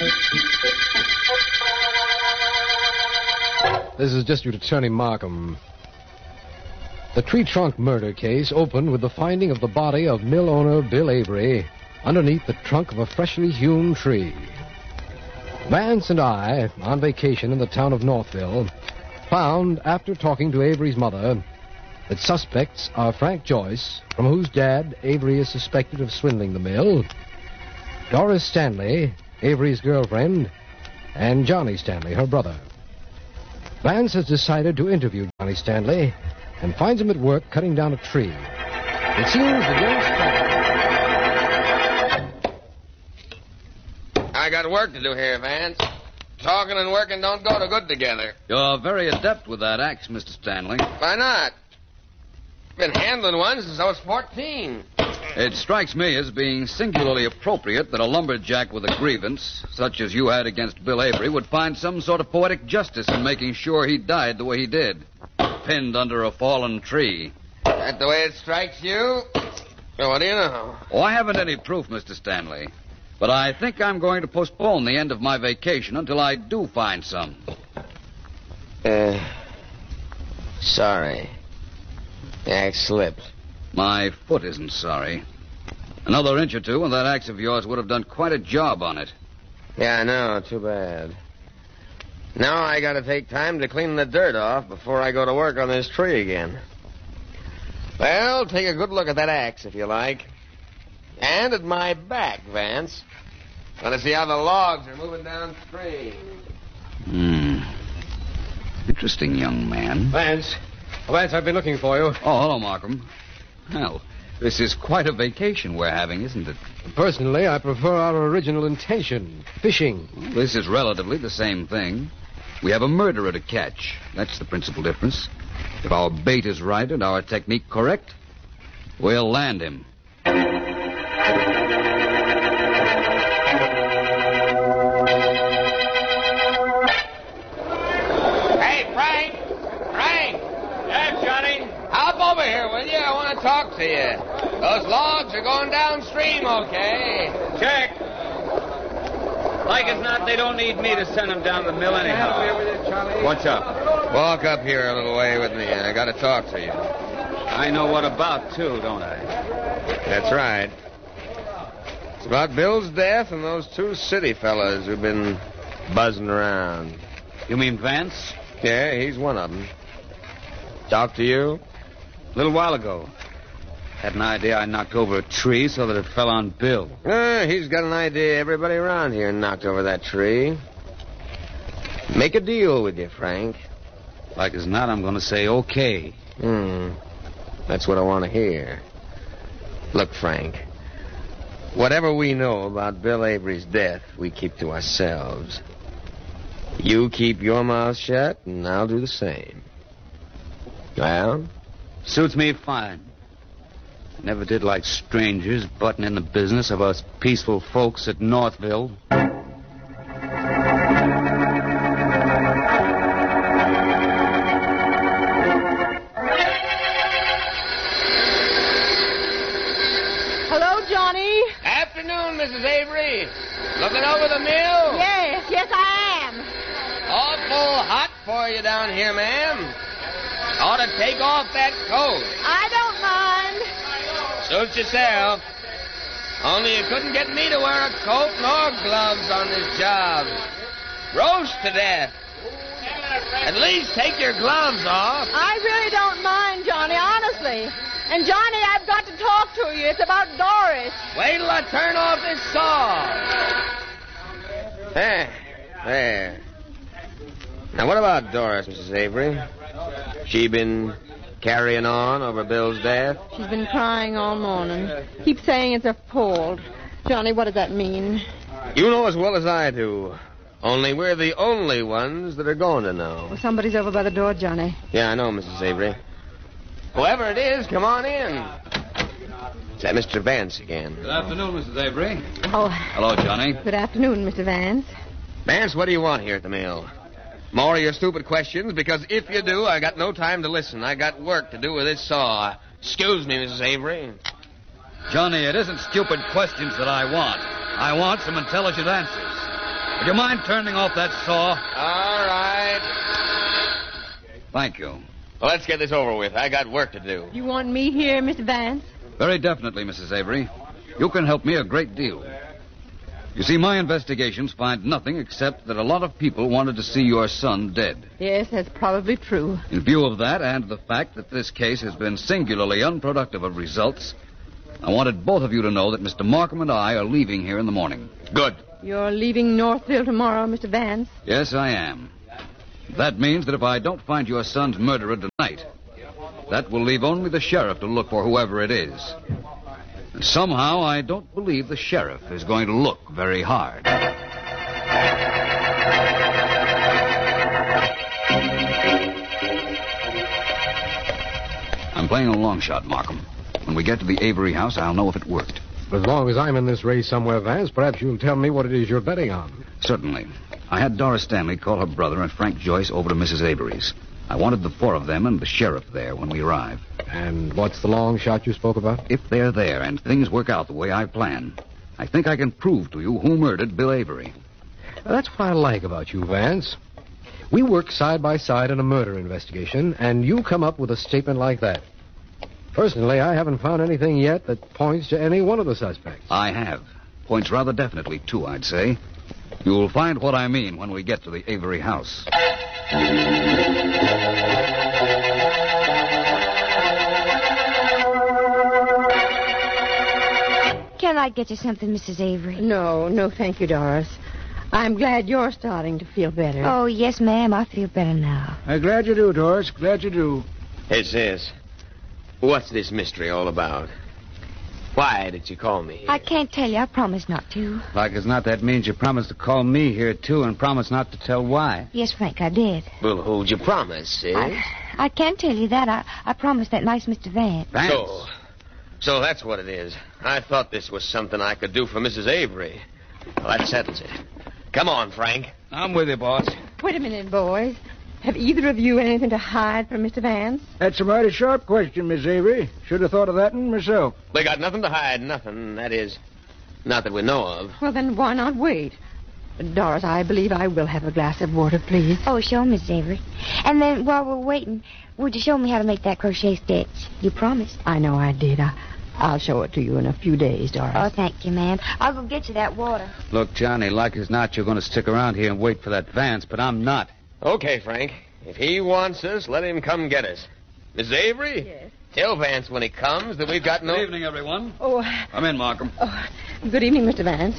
This is District Attorney Markham. The tree trunk murder case opened with the finding of the body of mill owner Bill Avery underneath the trunk of a freshly hewn tree. Vance and I, on vacation in the town of Northville, found, after talking to Avery's mother, that suspects are Frank Joyce, from whose dad Avery is suspected of swindling the mill, Doris Stanley, Avery's girlfriend, and Johnny Stanley, her brother. Vance has decided to interview Johnny Stanley and finds him at work cutting down a tree. It seems the young I got work to do here, Vance. Talking and working don't go too good together. You're very adept with that axe, Mr. Stanley. Why not? Been handling one since I was 14. It strikes me as being singularly appropriate that a lumberjack with a grievance, such as you had against Bill Avery, would find some sort of poetic justice in making sure he died the way he did, pinned under a fallen tree. That the way it strikes you? Well, what do you know? Oh, I haven't any proof, Mr. Stanley. But I think I'm going to postpone the end of my vacation until I do find some. Sorry. The axe slipped. My foot isn't sorry. Another inch or two, and that axe of yours would have done quite a job on it. Yeah, I know. Too bad. Now I gotta take time to clean the dirt off before I go to work on this tree again. Well, take a good look at that axe, if you like. And at my back, Vance. Want to see how the logs are moving downstream. Interesting young man. Vance, I've been looking for you. Oh, hello, Markham. Well, this is quite a vacation we're having, isn't it? Personally, I prefer our original intention, fishing. Well, this is relatively the same thing. We have a murderer to catch. That's the principal difference. If our bait is right and our technique correct, we'll land him. Over here, will you? I want to talk to you. Those logs are going downstream, okay? Check. Like as not, they don't need me to send them down the mill anyhow. What's up? Walk up here a little way with me. I got to talk to you. I know what about, too, don't I? That's right. It's about Bill's death and those two city fellas who've been buzzing around. You mean Vance? Yeah, he's one of them. Talk to you? A little while ago. Had an idea I knocked over a tree so that it fell on Bill. He's got an idea everybody around here knocked over that tree. Make a deal with you, Frank. Like as not, I'm going to say okay. That's what I want to hear. Look, Frank. Whatever we know about Bill Avery's death, we keep to ourselves. You keep your mouth shut, and I'll do the same. Well? Suits me fine. Never did like strangers butting in the business of us peaceful folks at Northville. Hello, Johnny. Afternoon, Mrs. Avery. Looking over the mill? Yes, I am. Awful hot for you down here, ma'am. Ought to take off that coat. I don't mind. Suits yourself. Only you couldn't get me to wear a coat nor gloves on this job. Roast to death. At least take your gloves off. I really don't mind, Johnny, honestly. And, Johnny, I've got to talk to you. It's about Doris. Wait till I turn off this saw. There. Now, what about Doris, Mrs. Avery? She been carrying on over Bill's death? She's been crying all morning. Keeps saying it's her fault. Johnny, what does that mean? You know as well as I do. Only we're the only ones that are going to know. Well, somebody's over by the door, Johnny. Yeah, I know, Mrs. Avery. Whoever it is, come on in. It's that Mr. Vance again. Good afternoon, Mrs. Avery. Oh. Hello, Johnny. Good afternoon, Mr. Vance. Vance, what do you want here at the mill? More of your stupid questions, because if you do, I got no time to listen. I got work to do with this saw. Excuse me, Mrs. Avery. Johnny, it isn't stupid questions that I want. I want some intelligent answers. Would you mind turning off that saw? All right. Thank you. Well, let's get this over with. I got work to do. You want me here, Mr. Vance? Very definitely, Mrs. Avery. You can help me a great deal. You see, my investigations find nothing except that a lot of people wanted to see your son dead. Yes, that's probably true. In view of that and the fact that this case has been singularly unproductive of results, I wanted both of you to know that Mr. Markham and I are leaving here in the morning. Good. You're leaving Northville tomorrow, Mr. Vance? Yes, I am. That means that if I don't find your son's murderer tonight, that will leave only the sheriff to look for whoever it is. And somehow I don't believe the sheriff is going to look very hard. I'm playing a long shot, Markham. When we get to the Avery house, I'll know if it worked. As long as I'm in this race somewhere, Vance, perhaps you'll tell me what it is you're betting on. Certainly. I had Doris Stanley call her brother and Frank Joyce over to Mrs. Avery's. I wanted the four of them and the sheriff there when we arrive. And what's the long shot you spoke about? If they're there and things work out the way I plan, I think I can prove to you who murdered Bill Avery. That's what I like about you, Vance. We work side by side in a murder investigation, and you come up with a statement like that. Personally, I haven't found anything yet that points to any one of the suspects. I have. Points rather definitely, too, I'd say. You'll find what I mean when we get to the Avery house. Can I get you something, Mrs. Avery? No, thank you, Doris. I'm glad you're starting to feel better. Oh, yes, ma'am. I feel better now. I'm glad you do, Doris. Glad you do. Hey, sis. What's this mystery all about? Why did you call me? I can't tell you. I promised not to. Like as not, that means you promised to call me here, too, and promised not to tell why. Yes, Frank, I did. Well, who'd you promise, sis? I can't tell you that. I promised that nice Mr. Vance. Vance? So that's what it is. I thought this was something I could do for Mrs. Avery. Well, that settles it. Come on, Frank. I'm with you, boss. Wait a minute, boys. Have either of you anything to hide from Mr. Vance? That's a mighty sharp question, Miss Avery. Should have thought of that one myself. We got nothing to hide, nothing. That is, not that we know of. Well, then why not wait? Doris, I believe I will have a glass of water, please. Oh, show Miss Avery. And then while we're waiting, would you show me how to make that crochet stitch? You promised. I know I did. I'll show it to you in a few days, Doris. Oh, thank you, ma'am. I'll go get you that water. Look, Johnny, like as not, you're going to stick around here and wait for that Vance, but I'm not. Okay, Frank. If he wants us, let him come get us. Miss Avery? Yes? Tell Vance when he comes that we've got no... Good evening, everyone. Oh, Come in, Markham. good evening, Mr. Vance.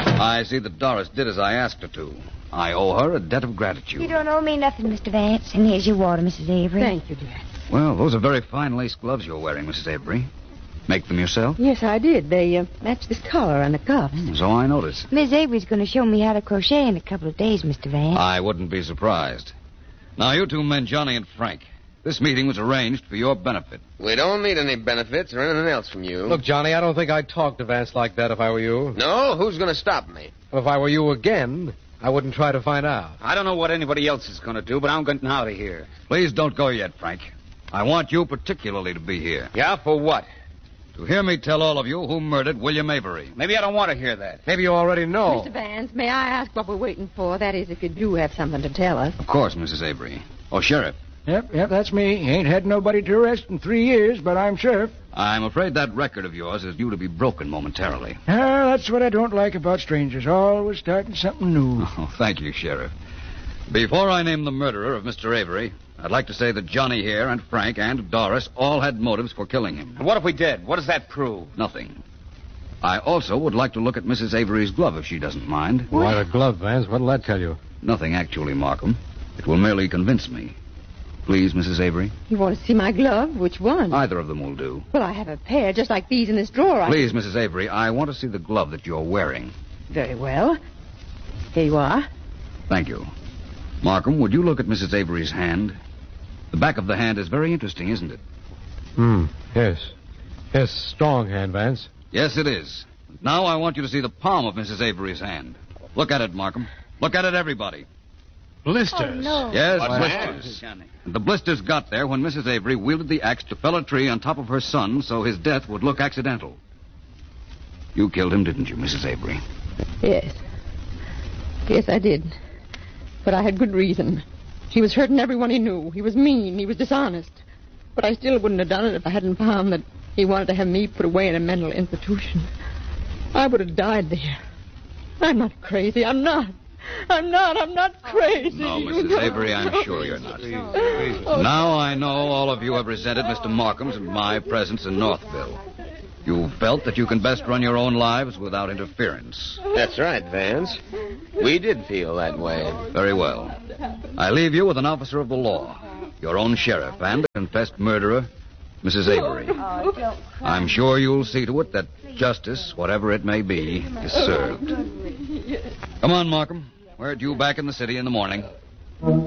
I see that Doris did as I asked her to. I owe her a debt of gratitude. You don't owe me nothing, Mr. Vance. And here's your water, Mrs. Avery. Thank you, dear. Well, those are very fine lace gloves you're wearing, Mrs. Avery. Make them yourself? Yes, I did. They match this collar and the cuffs. So I notice. Miss Avery's going to show me how to crochet in a couple of days, Mr. Vance. I wouldn't be surprised. Now, you two men, Johnny and Frank, this meeting was arranged for your benefit. We don't need any benefits or anything else from you. Look, Johnny, I don't think I'd talk to Vance like that if I were you. No? Who's going to stop me? If I were you again, I wouldn't try to find out. I don't know what anybody else is going to do, but I'm getting out of here. Please don't go yet, Frank. I want you particularly to be here. Yeah, for what? To hear me tell all of you who murdered William Avery. Maybe I don't want to hear that. Maybe you already know. Mr. Vance, may I ask what we're waiting for? That is, if you do have something to tell us. Of course, Mrs. Avery. Oh, Sheriff, Yep, that's me. Ain't had nobody to arrest in 3 years, but I'm sheriff. I'm afraid that record of yours is due to be broken momentarily. That's what I don't like about strangers. Always starting something new. Oh, thank you, Sheriff. Before I name the murderer of Mr. Avery, I'd like to say that Johnny here and Frank and Doris all had motives for killing him. And what if we did? What does that prove? Nothing. I also would like to look at Mrs. Avery's glove, if she doesn't mind. Why the glove, Vance? What'll that tell you? Nothing, actually, Markham. It will merely convince me. Please, Mrs. Avery? You want to see my glove? Which one? Either of them will do. Well, I have a pair just like these in this drawer. Please, Mrs. Avery, I want to see the glove that you're wearing. Very well. Here you are. Thank you. Markham, would you look at Mrs. Avery's hand? The back of the hand is very interesting, isn't it? Yes. Yes, strong hand, Vance. Yes, it is. Now I want you to see the palm of Mrs. Avery's hand. Look at it, Markham. Look at it, everybody. Blisters. Oh, no. Yes, What's blisters. And the blisters got there when Mrs. Avery wielded the axe to fell a tree on top of her son so his death would look accidental. You killed him, didn't you, Mrs. Avery? Yes. Yes, I did. But I had good reason. He was hurting everyone he knew. He was mean. He was dishonest. But I still wouldn't have done it if I hadn't found that he wanted to have me put away in a mental institution. I would have died there. I'm not crazy. I'm not crazy. No, Mrs. Avery, I'm sure you're not. Now I know all of you have resented Mr. Markham's and my presence in Northville. You felt that you can best run your own lives without interference. That's right, Vance. We did feel that way. Very well. I leave you with an officer of the law, your own sheriff, and a confessed murderer, Mrs. Avery. I'm sure you'll see to it that justice, whatever it may be, is served. Come on, Markham. We're due back in the city in the morning.